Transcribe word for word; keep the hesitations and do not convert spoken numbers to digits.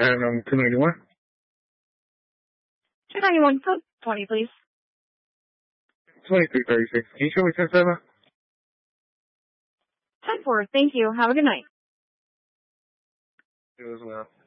And um, two ninety-one. two ninety-one, code twenty, please. twenty-three thirty-six. Can you show me ten seven? ten four, thank you. Have a good night. You as well.